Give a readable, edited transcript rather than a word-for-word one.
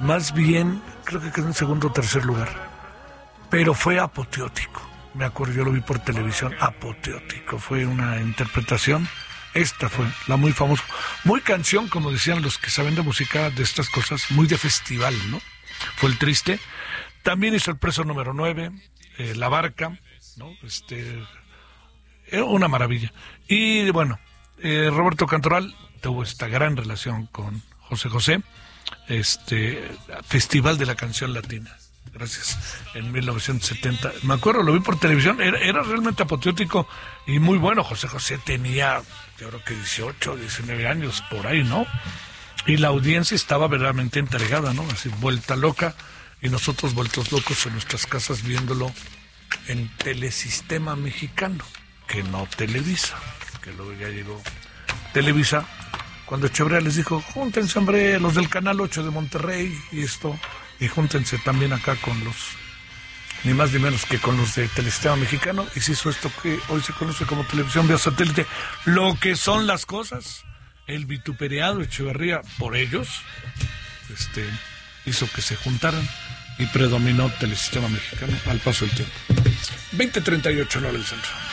más bien, creo que quedó en segundo o tercer lugar, pero fue apoteótico. Me acuerdo, yo lo vi por televisión, apoteótico. Fue una interpretación, esta fue la muy famosa, muy canción, como decían los que saben de música, de estas cosas, muy de festival, ¿no? Fue el Triste. También hizo el Preso número 9, La Barca, ¿no? Una maravilla. Y bueno, Roberto Cantoral tuvo esta gran relación con José José, Festival de la Canción Latina. Gracias, en 1970. Me acuerdo, lo vi por televisión, era realmente apoteótico y muy bueno. José José tenía, yo creo que 18, 19 años, por ahí, ¿no? Y la audiencia estaba verdaderamente entregada, ¿no? Así, vuelta loca, y nosotros vueltos locos en nuestras casas viéndolo en Telesistema Mexicano, que no Televisa, que luego ya llegó Televisa, cuando Echeverría les dijo, júntense, hombre, los del Canal 8 de Monterrey, y júntense también acá con los, ni más ni menos que con los de Telesistema Mexicano, y se hizo esto que hoy se conoce como televisión vía satélite. Lo que son las cosas, el vituperiado Echeverría por ellos, hizo que se juntaran y predominó Telesistema Mexicano al paso del tiempo. 20:38 en hora del centro.